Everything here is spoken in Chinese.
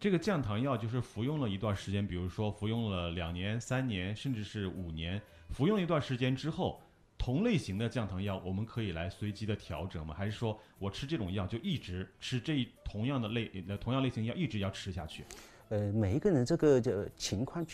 这个降糖药就是服用了一段时间，比如说服用了2年、3年，甚至是5年，服用一段时间之后，同类型的降糖药我们可以来随机的调整吗？还是说我吃这种药就一直吃同样类型药一直要吃下去？ 每一个人这个情况